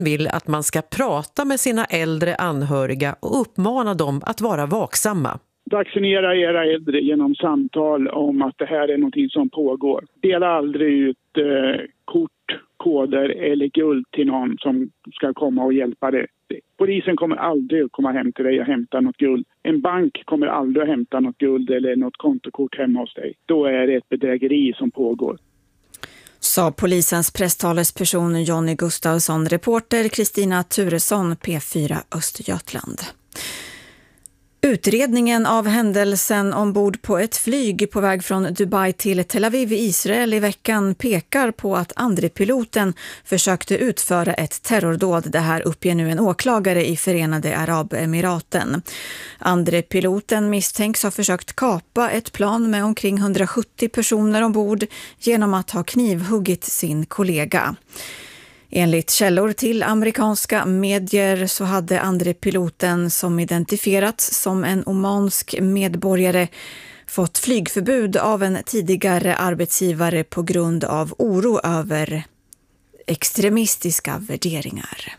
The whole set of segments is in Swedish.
vill att man ska prata med sina äldre anhöriga och uppmana dem att vara vaksamma. Vaccinera era äldre genom samtal om att det här är någonting som pågår. Dela aldrig ut kort, koder eller guld till någon som ska komma och hjälpa dig. Polisen kommer aldrig att komma hem till dig och hämta något guld. En bank kommer aldrig att hämta något guld eller något kontokort hemma hos dig. Då är det ett bedrägeri som pågår. Sa polisens presstalesperson Jonny Gustafsson, reporter Kristina Turesson, P4 Östergötland. Utredningen av händelsen ombord på ett flyg på väg från Dubai till Tel Aviv i Israel i veckan pekar på att andre piloten försökte utföra ett terrordåd. Det här uppger nu en åklagare i Förenade Arabemiraten. Andre piloten misstänks ha försökt kapa ett plan med omkring 170 personer ombord genom att ha knivhuggit sin kollega. Enligt källor till amerikanska medier så hade andre piloten, som identifierats som en omansk medborgare, fått flygförbud av en tidigare arbetsgivare på grund av oro över extremistiska värderingar.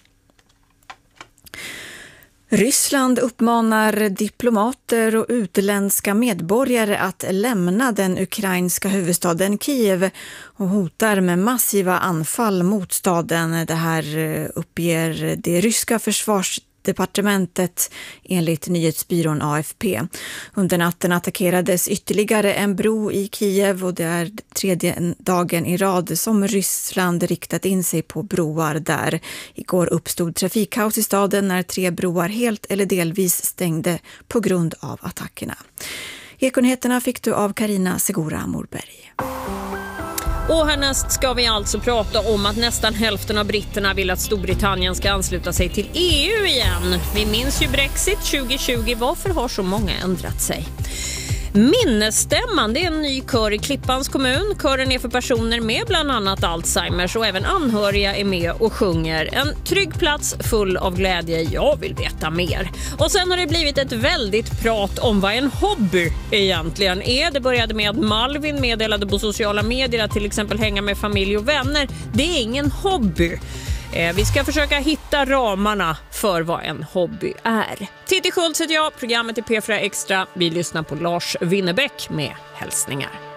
Ryssland uppmanar diplomater och utländska medborgare att lämna den ukrainska huvudstaden Kiev och hotar med massiva anfall mot staden. Det här uppger det ryska försvarsdepartementet enligt nyhetsbyrån AFP. Under natten attackerades ytterligare en bro i Kiev och det är tredje dagen i rad som Ryssland riktat in sig på broar där. Igår uppstod trafikkaos i staden när 3 broar helt eller delvis stängde på grund av attackerna. Ekonyheterna fick du av Karina Segura Morberg. Och härnäst ska vi alltså prata om att nästan hälften av britterna vill att Storbritannien ska ansluta sig till EU igen. Vi minns ju Brexit 2020. Varför har så många ändrat sig? Minnesstämman, det är en ny kör i Klippans kommun. Kören är för personer med bland annat Alzheimers och även anhöriga är med och sjunger. En trygg plats full av glädje, jag vill veta mer. Och sen har det blivit ett väldigt prat om vad en hobby egentligen är. Det började med att Malvin meddelade på sociala medier att till exempel hänga med familj och vänner. Det är ingen hobby. Vi ska försöka hitta ramarna för vad en hobby är. Titti Schultz heter jag, programmet är P4 Extra. Vi lyssnar på Lars Winnerbäck med hälsningar.